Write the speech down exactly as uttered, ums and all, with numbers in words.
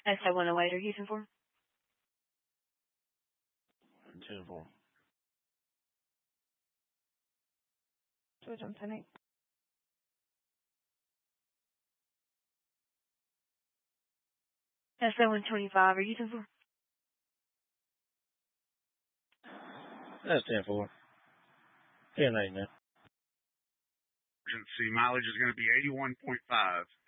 S O one oh eight, are you ten four? ten four. Switch on ten eight. S O one twenty-five, are you ten four? That's ten four. ten eight now. Emergency mileage is going to be eighty-one point five.